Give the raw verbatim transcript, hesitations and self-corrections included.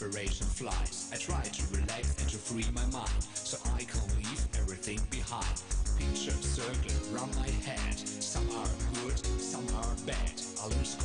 inspiration flies. I try to relax and to free my mind, so I can leave everything behind. Pictures circling around my head, some are good, some are bad. I learn